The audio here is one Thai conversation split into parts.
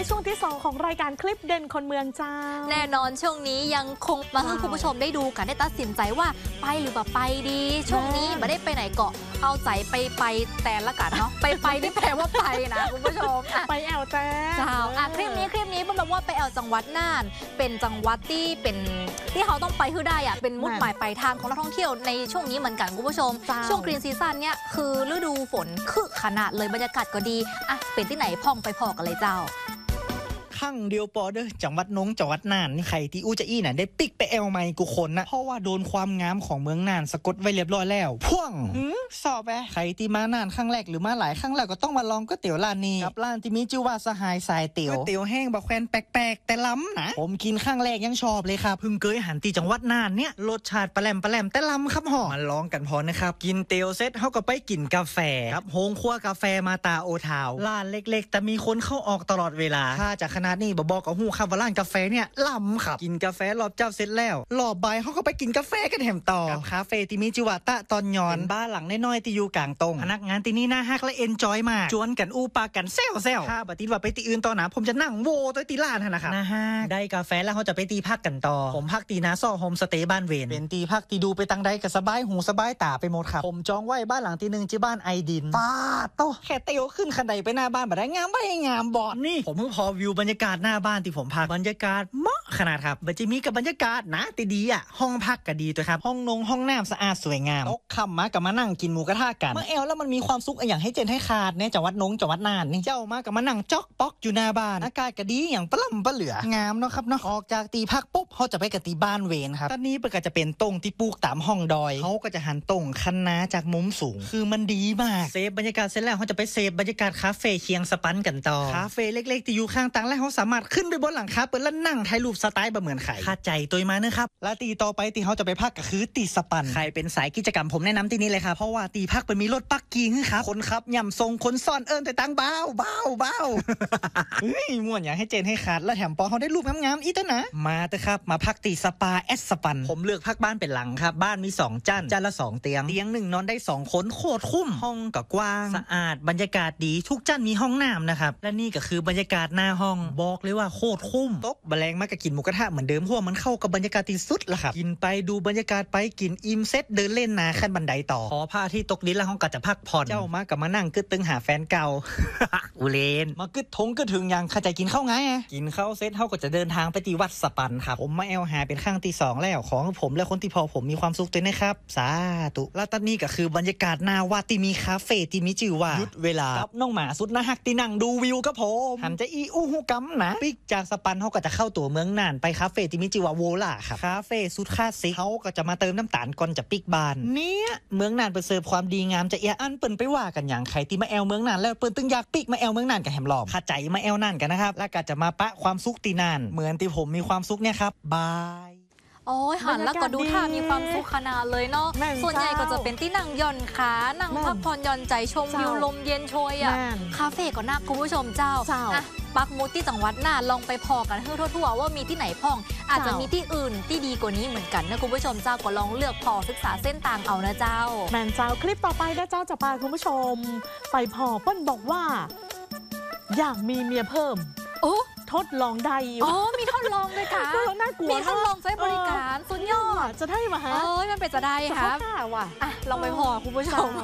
ช่วงที่2ของรายการคลิปเด่นคนเมืองเจ้าแน่นอนช่วงนี้ยังคงมาให้คุณผู้ชมได้ดูกันได้ตัดสินใจว่าไปหรือไปดีช่วงนี้ไม่ได้ไปไหนเกาะเอาใจไปแต่ละกันเนาะไปนี่แปลว่าไปนะคุณผู้ชมไปแอลแต่เจ้าคลิปนี้เป็นแบบว่าไปแอลจังหวัดน่านเป็นจังหวัดที่เขาต้องไปให้ได้อะเป็นมุดหมายปลายทางของนักท่องเที่ยวในช่วงนี้เหมือนกันคุณผู้ชมช่วงกรีนซีซั่นเนี่ยคือฤดูฝนคึกขนาดเลยบรรยากาศก็ดีอ่ะเป็นที่ไหนพ่องไปพอกันเลยเจ้าข้างเดียวปอเด้อจังหวัดน้องจังหวัดน่านนี่ใครที่อู้จะอี้น่ะได้ปิกไปแอลไมกูคนนะเพราะว่าโดนความงามของเมืองน่านสะกดไว้เรียบร้อยแล้วพ่วงสอบไปใครที่มาน่านครั้งแรกหรือมาหลายครั้งแล้วก็ต้องมาลองก๋วยเตี๋ยวร้านนี้กับร้านที่มีชื่อว่าสหายสายเตี๋ยวก๋วยเตี๋ยวแห้งบะแควนแปลกๆแต่ล้ำนะผมกินครั้งแรกยังชอบเลยครับเพิ่งเคยหันที่จังหวัดน่านเนี่ยรสชาติปลาแหลมแต่ล้ำครับห่อมาลองกันพอนะครับกินเตี๋ยวเสร็จเขาก็ไปกินกาแฟครับโฮงคั่วกาแฟมาตาโอทาวร้านเล็กๆแต่มีคนเข้าออกตลอดเวลาถ้าจากขนาดนี้บอกกับหูคำว่าร้านกาแฟเนี่ยล้ำครับกินกาแฟรอบเจ้าเสร็จแล้วรอบบ่ายเขาก็ไปกินกาแฟกันแถมต่อกับคาเฟ่ที่มีชื่อว่าตะตอนยอนบ้านหลังน้อยๆที่อยู่กลางตรงพนักงานที่นี่น่าฮักและเอนจอยมากชวนกันอู้ปากันแซวถ้าบัดนี้ว่าไปที่อื่นต่อนะผมจะนั่งโวตัวตีร้านนะครับนะฮะได้กาแฟแล้วเขาจะไปตีพักกันต่อผมพักตีนาซ่อโฮมสเตย์บ้านเวนเป็นตีพักตีดูไปตังใดก็สบายหูสบายตาไปหมดครับผมจองไว้บ้านหลังที่1ที่บ้านไอดินป้าโตแค่เตียวขึ้นคันใดไปหน้าบ้านบ่ได้งามไม่งามบอดนี่ผมเพิ่งพอวิวบรรยากาศหน้าบ้านที่ผมพักบรรยากาศเหมาะขนาดครับบัจิมีกับบรรยากาศนะตีดีอ่ะห้องพักก็ดีตัวครับห้องน้ำสะอาดสวยงามตกค่ำมากับมานั่งกินหมูกระทะกันเมื่อแอลแล้วมันมีความสุขอย่างให้เจนให้ขาดเนี่ยจังหวัดจังหวัดน่านนี่เจ้ามากับมานั่งจ๊อกป๊อกอยู่หน้าบ้านอากาศก็ดีอย่างปล้ำเหลืองามเนาะครับเนาะออกจากตีพักปุ๊บเขาจะไปกับตีบ้านเวนครับตอนนี้ก็จะเป็นตรงที่ปลูกตามห้องดอยเขาก็จะหันตรงคันนาจากมุมสูงคือมันดีมากเซฟบรรยากาศเสร็จแล้วเขาจะไปเซฟบรรยากาศคาเฟ่เคียงสปันกันต่อคาเฟ่เล็กๆที่อยู่ข้างตังแล้วเขาสามารถขึ้นไปบนหลังคาเปิดแล้วนั่งถ่ายรูปสไตล์แบบเหมือนไข่คาใจตัวมาเนอะครับและตีต่อไปตีเขาจะไปพักก็คือตีสปันใครเป็นสายกิจกรรมผมแนะนำที่นี่เลยครับเพราะว่าตีพักเป็นมีรถปักกิ้งครับคนขับย่ำทรงคนซ่อนแต่ตังเบาเฮ้ยม่วนอยากให้เจนให้ขาดแล้วแถมปอเขาได้รูปงามๆอีกต้นนะมาเถอะครับมาพักตีสปาแอสสปันผมเลือกพักบ้านเป็นหลังครับบ้านมี2จานละ2เตียง1นอนได้2คนโคตรคุ้มห้องก็กว้างสะอาดบรรยากาศดีทุกจานมีห้องน้ำนะครับและนี่ก็คือบรรยากาศหน้าห้องบอกเลยว่าโคตรคุ้มตกแมลงมากกับกินหมูกระทะเหมือนเดิมเพราะมันเข้ากับบรรยากาศที่สุดละครับกินไปดูบรรยากาศไปกินอิ่มเซตเดินเล่นนาขั้นบันไดต่อพอผ้าที่ตกดินแล้วห้องก็จะพักผ่อนเจ้ามากับมานั่งกึดตึงหาแฟนเก่า อุเลนมากึดทงกึดถึงยังข้าใจกินข้าวไงกินข้าวเซตเขาก็จะเดินทางไปที่วัดสปันครับผมมาแอลหาเป็นข้างที่2แล้วของผมและคนที่พอผมมีความสุขด้วยนะครับสาธุแล้วตอนนี้ก็คือบรรยากาศหน้าวัดที่มีคาเฟ่ที่มีชื่อว่ายุดเวลากับน้องหมาสุดน่าฮักที่นั่งดูวิวกับผมหันจะอีอู้หูกัมนะปิกจากสปันเขาก็จะเข้าตัวเมืองน่านไปคาเฟ่ที่มีชื่อว่าโวล่าครับคาเฟ่สุดคลาสสิกเขาก็จะมาเติมน้ำตาลก่อนจะปิกบานเนี่ยเมืองน่านเปิดเสิร์ฟความดีงามจะเอียอันเปิ่นไปว่ากันอย่างใครที่มาแอลเมืองน่านแล้วเปิ่นตึงอยากปิกมาแอลเมืองน่านกับแฮมลอมข้าใจมาแอลน่านกันนะครับแล้วก็จะมาปะความสุขตีน่านเหมือนที่ผมมีความสุขเนี่ยครับบายโอ้ยหันแล้วก็ดูท่ามีความสุขขนาดเลยเนาะส่วนใหญ่ก็จะเป็นที่นั่งย่อนขานั่งพักผ่อนหย่อนใจชมวิวลมเย็นโชยอ่ะคาเฟ่ก็น่าคุณผู้ชมเจ้าปักมุดที่จังหวัดน่านลองไปพอกันให้ทั่วๆว่ามีที่ไหนพ่องอาจจะมีที่อื่นที่ดีกว่านี้เหมือนกันนะคุณผู้ชมเจ้าก็ลองเลือกพอศึกษาเส้นทางเอานะเจ้าแมนเจ้าคลิปต่อไปนะเจ้าจะพาคุณผู้ชมไปพอเปิ้ลบอกว่าอยากมีเมียเพิ่มโอ้ทดลองได้มีทดลองเลยค่ะมีทดลองใช้บริการสุดยอดจะได้มาฮะมันเป็นจะได้ครับว่ะลองไปพอคุณผู้ชม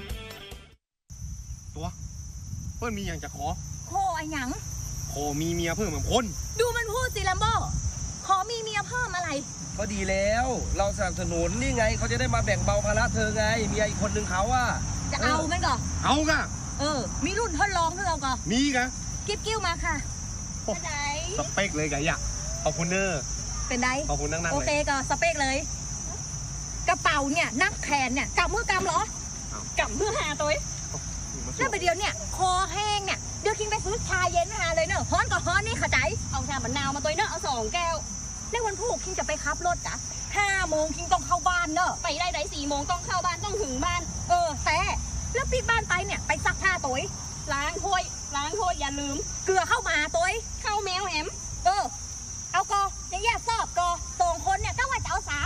ตัวเพิ่นมีอย่างจะขอโคไอ้หยังโคมีเมียเพิ่มเหมือนคนดูมันพูดสิแลมโบ้ขอมีเมียเพิ่มอะไรก็ดีแล้วเราสนับสนุนนี่ไงเขาจะได้มาแบ่งเบาภาระเธอไงเมียอีกคนนึงเขาว่าจะเอาไหมก่อเอากะมีรุ่นทดลองเธอเอาก่อมีกะกิ๊บกิ้วมาค่ะสเปคเลยกะอยากขอบคุณเนอร์เป็นไงขอบคุณนั่งๆโอเคก็สเปคเลยกระเป๋าเนี่ยนักแขนเนี่ยกำมือกำเหรอ กับเพื่อหาตัวแล้วไปเดียวเนี่ยคอแห้งเนี่ยเดี๋ยวคิงไปซื้อชาเย็นหาเลยเนอะฮ้อนก็ฮ้อนนี่เข้าใจเอาชามะนาวมาตัวเนอะเอา2 แก้วแล้ววันพุธคิงจะไปขับรถจ้ะ5 โมงคิงต้องเข้าบ้านเนอะไปได้4 โมงต้องเข้าบ้านต้องถึงบ้านแต่แล้วปิดบ้านไปเนี่ยไปซักผ้าตัวล้างถ้วยอย่าลืมเกลือเข้ามาตัวเข้าแมวแหมเอาก็ยังแย่ซ่อ